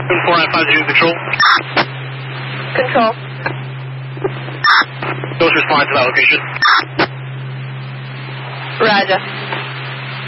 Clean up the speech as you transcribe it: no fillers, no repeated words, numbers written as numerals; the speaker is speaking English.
4950 control. Control. Those respond to that location. Roger.